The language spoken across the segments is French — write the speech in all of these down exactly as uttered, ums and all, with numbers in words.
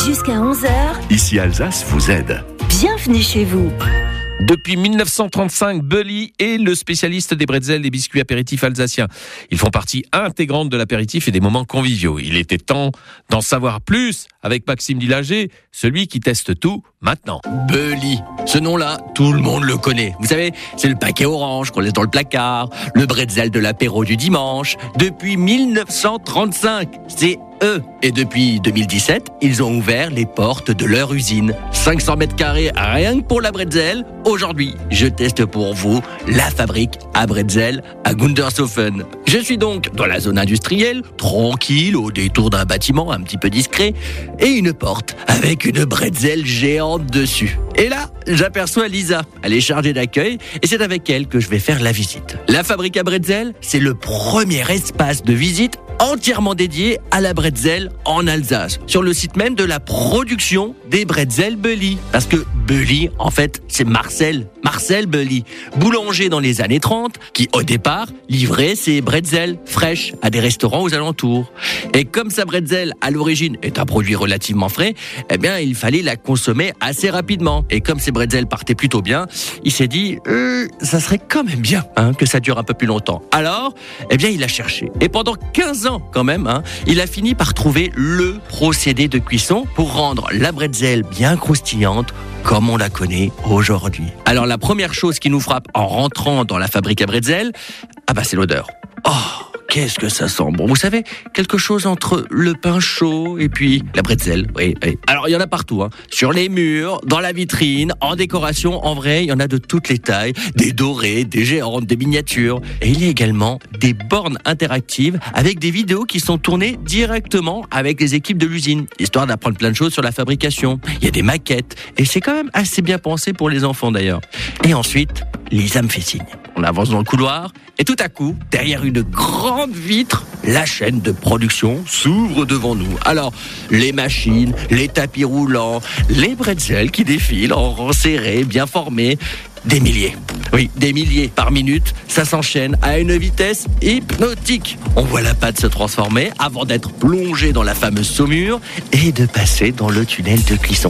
Jusqu'à onze heures, Ici Alsace vous aide. bienvenue chez vous. Depuis mille neuf cent trente-cinq, Bully est le spécialiste des bretzels, des biscuits apéritifs alsaciens. Ils font partie intégrante de l'apéritif et des moments conviviaux. Il était temps d'en savoir plus avec Maxime Dillinger, celui qui teste tout maintenant. Bully, ce nom-là, tout le monde le connaît. Vous savez, c'est le paquet orange qu'on laisse dans le placard, le bretzel de l'apéro du dimanche. Depuis mille neuf cent trente-cinq, c'est eux. Et depuis deux mille dix-sept, ils ont ouvert les portes de leur usine. cinq cents mètres carrés rien que pour la bretzel. Aujourd'hui, je teste pour vous la fabrique à bretzel à Gundershofen. Je suis donc dans la zone industrielle, tranquille, au détour d'un bâtiment un petit peu discret, et une porte avec une bretzel géante dessus. Et là, j'aperçois Lisa. Elle est chargée d'accueil et c'est avec elle que je vais faire la visite. La fabrique à bretzel, c'est le premier espace de visite entièrement dédié à la bretzel en Alsace, sur le site même de la production des bretzels Bully. Parce que Bully, en fait, c'est Marcel, Marcel Bully, boulanger dans les années trente, qui au départ livrait ses bretzels fraîches à des restaurants aux alentours. Et comme sa bretzel à l'origine est un produit relativement frais, eh bien il fallait la consommer assez rapidement. Et comme ses bretzels partaient plutôt bien, il s'est dit euh, ça serait quand même bien hein, que ça dure un peu plus longtemps. Alors, eh bien il a cherché. Et pendant quinze ans quand même, hein, il a fini par trouver le procédé de cuisson pour rendre la bretzel bien croustillante comme on la connaît aujourd'hui. Alors la première chose qui nous frappe en rentrant dans la fabrique à bretzel, ah bah c'est l'odeur. Oh, qu'est-ce que ça sent bon. Vous savez, quelque chose entre le pain chaud et puis la bretzel. Oui, oui. Alors il y en a partout, hein. Sur les murs, dans la vitrine, en décoration. En vrai, il y en a de toutes les tailles, des dorées, des géantes, des miniatures. Et il y a également des bornes interactives avec des vidéos qui sont tournées directement avec les équipes de l'usine, histoire d'apprendre plein de choses sur la fabrication. Il y a des maquettes et c'est quand même assez bien pensé pour les enfants d'ailleurs. Et ensuite, Lisa me fait signe. On avance dans le couloir et tout à coup, derrière une grande vitre, la chaîne de production s'ouvre devant nous. Alors, les machines, les tapis roulants, les bretzels qui défilent en rang serré, bien formés, des milliers. Oui, des milliers par minute, ça s'enchaîne à une vitesse hypnotique. On voit la pâte se transformer avant d'être plongée dans la fameuse saumure et de passer dans le tunnel de cuisson.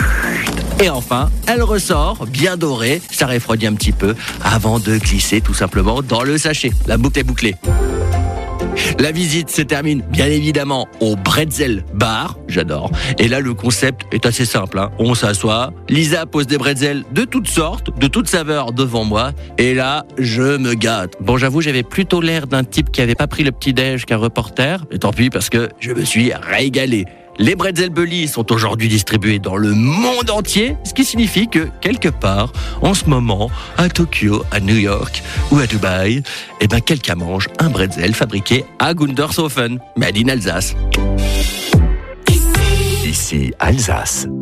Et enfin, elle ressort, bien dorée, ça refroidit un petit peu, avant de glisser tout simplement dans le sachet. La boucle est bouclée. La visite se termine bien évidemment au Bretzel Bar, j'adore. Et là le concept est assez simple, hein. On s'assoit, Lisa pose des bretzels de toutes sortes, de toutes saveurs devant moi, et là je me gâte. Bon, j'avoue, j'avais plutôt l'air d'un type qui avait pas pris le petit-déj qu'un reporter, mais tant pis parce que je me suis régalé. Les bretzels Bully sont aujourd'hui distribués dans le monde entier, ce qui signifie que, quelque part, en ce moment, à Tokyo, à New York ou à Dubaï, eh ben, quelqu'un mange un bretzel fabriqué à Gundershofen, made in Alsace. Ici Alsace.